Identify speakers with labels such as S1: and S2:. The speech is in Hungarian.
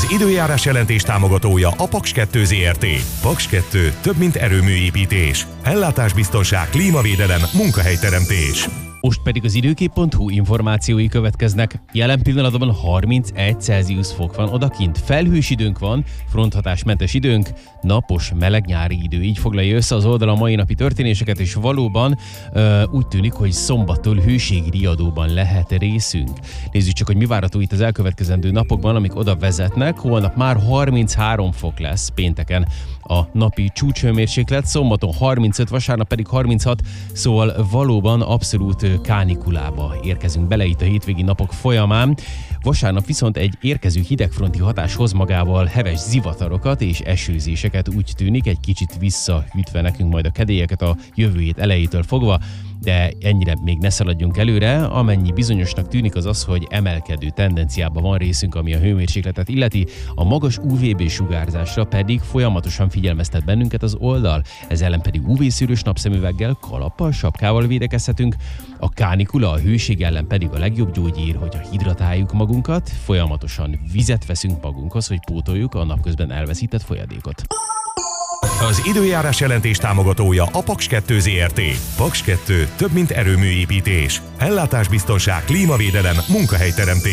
S1: Az időjárás jelentés támogatója a Paks 2 Zrt. Paks 2 több mint erőműépítés. Ellátásbiztonság, klímavédelem, munkahelyteremtés.
S2: Most pedig az időkép.hu információi következnek. Jelen pillanatban 31 Celsius fok van odakint. Felhős időnk van, fronthatásmentes időnk, napos, meleg nyári idő. Így foglalja össze az oldal a mai napi történéseket, és valóban úgy tűnik, hogy szombattól hőségriadóban lehet részünk. Nézzük csak, hogy mi várható itt az elkövetkezendő napokban, amik oda vezetnek. Holnap már 33 fok lesz pénteken a napi csúcshőmérséklet, szombaton 35, vasárnap pedig 36, szóval valóban abszolút kánikulába érkezünk bele itt a hétvégi napok folyamán. Vasárnap viszont egy érkező hidegfronti hatás hoz magával heves zivatarokat és esőzéseket, úgy tűnik, egy kicsit visszahűtve nekünk majd a kedélyeket a jövő hét elejétől fogva, de ennyire még ne szaladjunk előre. Amennyi bizonyosnak tűnik az az, hogy emelkedő tendenciában van részünk, ami a hőmérsékletet illeti, a magas UVB sugárzásra pedig folyamatosan figyelmeztet bennünket az oldal, ez ellen pedig UV-szűrős napszemüveggel, kalappal, sapkával védekezhetünk, a kánikula, a hőség ellen pedig a legjobb gyógyír, hogyha hidratáljuk magunkat, folyamatosan vizet veszünk magunkhoz, hogy pótoljuk a napközben elveszített folyadékot.
S1: Az időjárás jelentés támogatója a Paks 2 Zrt. Paks 2 több mint erőműépítés. Ellátásbiztonság, klímavédelem, munkahelyteremtés.